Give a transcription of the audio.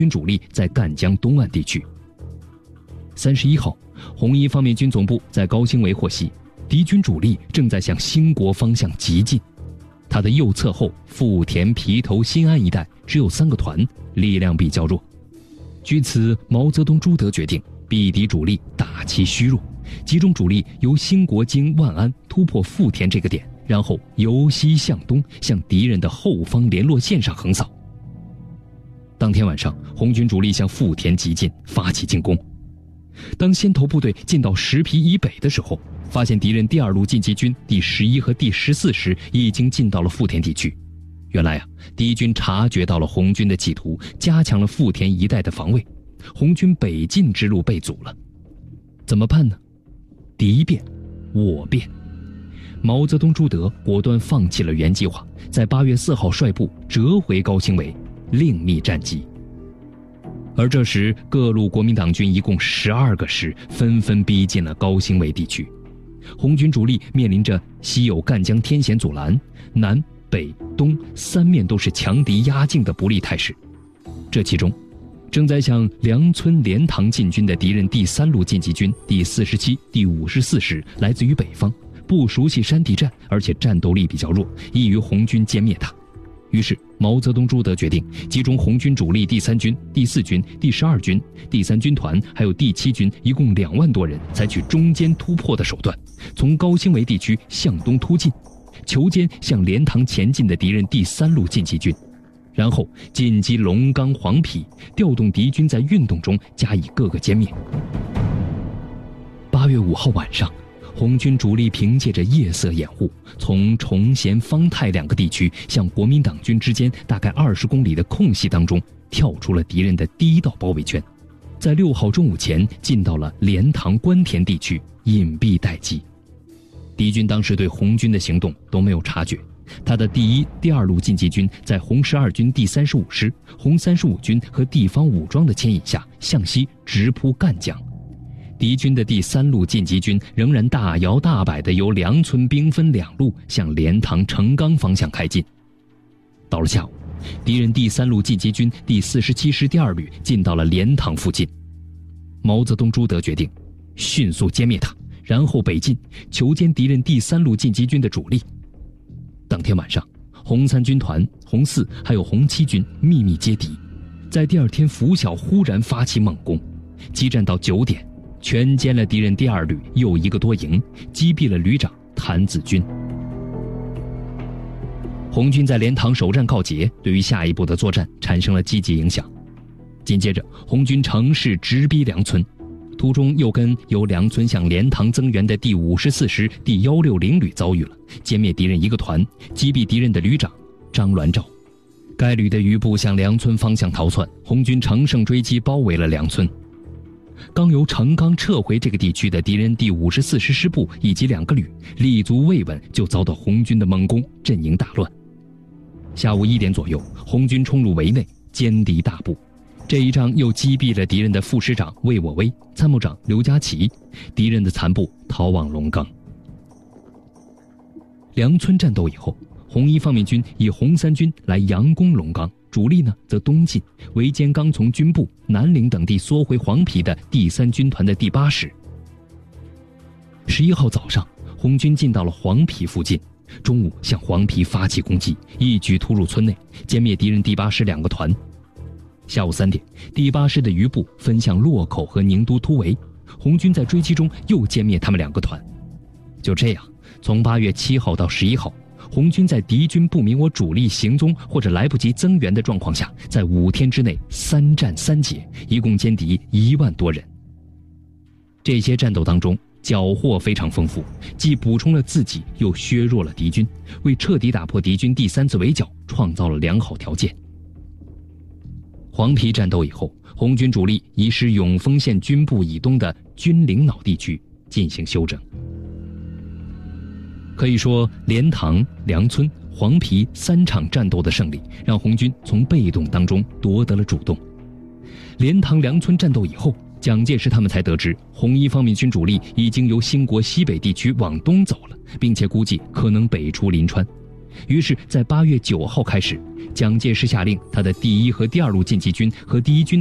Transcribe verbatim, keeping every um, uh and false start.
军主力在赣江东岸地区。三十一号，红一方面军总部在高兴围获悉，敌军主力正在向兴国方向急进。他的右侧后富田、皮头、新安一带只有三个团，力量比较弱。据此，毛泽东、朱德决定避敌主力，打其虚弱，集中主力由兴国经万安突破富田这个点，然后由西向东向敌人的后方联络线上横扫。当天晚上，红军主力向富田急进，发起进攻。当先头部队进到石皮以北的时候，发现敌人第二路晋级军第十一和第十四师已经进到了富田地区。原来啊，敌军察觉到了红军的企图，加强了富田一带的防卫，红军北进之路被阻了。怎么办呢？敌变，我变。毛泽东、朱德果断放弃了原计划，在八月四号率部折回高兴围，另觅战机。而这时，各路国民党军一共十二个师纷纷逼近了高兴围地区，红军主力面临着西有赣江天险阻拦，南北东三面都是强敌压境的不利态势。这其中，正在向粮村、莲塘进军的敌人第三路晋级军第四十七、第五十四师来自于北方，不熟悉山地战，而且战斗力比较弱，易于红军歼灭它。于是毛泽东、朱德决定集中红军主力第三军、第四军、第十二军、第三军团还有第七军一共两万多人，采取中间突破的手段，从高兴围地区向东突进，求歼向莲塘前进的敌人第三路晋级军，然后进击龙冈、黄陂，调动敌军在运动中加以各个歼灭。八月五号晚上，红军主力凭借着夜色掩护，从崇贤、方太两个地区向国民党军之间大概二十公里的空隙当中跳出了敌人的第一道包围圈，在六号中午前进到了莲塘关田地区，隐蔽待机。敌军当时对红军的行动都没有察觉，他的第一、第二路晋级军在红十二军第三十五师、红三十五军和地方武装的牵引下向西直扑赣江。敌军的第三路晋级军仍然大摇大摆地由粮村兵分两路向莲塘、成冈方向开进。到了下午，敌人第三路晋级军第四十七师第二旅进到了莲塘附近。毛泽东、朱德决定迅速歼灭他，然后北进，求歼敌人第三路晋级军的主力。当天晚上，红三军团、红四还有红七军秘密接敌，在第二天拂晓忽然发起猛攻，激战到九点，全歼了敌人第二旅又一个多营，击毙了旅长谭子军。红军在莲塘首战告捷，对于下一步的作战产生了积极影响。紧接着，红军乘势直逼粮村，途中又跟由粮村向莲塘增援的第五十四师第一六零旅遭遇了，歼灭敌人一个团，击毙敌人的旅长张銮照。该旅的余部向粮村方向逃窜，红军乘胜追击，包围了粮村。刚由成冈撤回这个地区的敌人第五十四师师部以及两个旅立足未稳，就遭到红军的猛攻，阵营大乱。下午一点左右，红军冲入围内，歼敌大部。这一仗又击毙了敌人的副师长魏我微、参谋长刘家齐，敌人的残部逃往龙冈。粮村战斗以后，红一方面军以红三军来佯攻龙冈，主力呢则东进，围歼刚从军部、南陵等地缩回黄陂的第三军团的第八师。十一号早上，红军进到了黄陂附近，中午向黄陂发起攻击，一举突入村内，歼灭敌人第八师两个团。下午三点，第八师的余部分向洛口和宁都突围，红军在追击中又歼灭他们两个团。就这样，从八月七号到十一号，红军在敌军不明我主力行踪或者来不及增援的状况下，在五天之内三战三捷，一共歼敌一万多人。这些战斗当中，缴获非常丰富，既补充了自己，又削弱了敌军，为彻底打破敌军第三次围剿创造了良好条件。黄陂战斗以后，红军主力移师永丰县军部以东的军领脑地区进行休整。可以说，莲塘、粮村、黄陂三场战斗的胜利，让红军从被动当中夺得了主动。莲塘、粮村战斗以后，蒋介石他们才得知，红一方面军主力已经由兴国西北地区往东走了，并且估计可能北出临川。于是，在八月九号开始， 蒋介石下令他的第一和第二路晋冀军和第一军